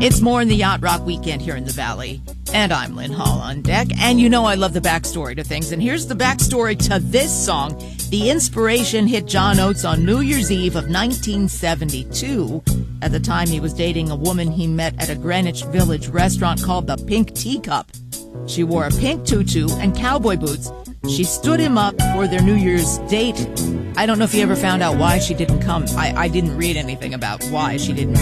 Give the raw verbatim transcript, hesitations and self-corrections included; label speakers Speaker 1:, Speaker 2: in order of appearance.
Speaker 1: It's more in the Yacht Rock Weekend here in the Valley. And I'm Lynn Hall on deck. And you know I love the backstory to things. And here's the backstory to this song. The inspiration hit John Oates on New Year's Eve of nineteen seventy-two. At the time, he was dating a woman he met at a Greenwich Village restaurant called the Pink Teacup. She wore a pink tutu and cowboy boots. She stood him up for their New Year's date. I don't know if he ever found out why she didn't come. I, I didn't read anything about why she didn't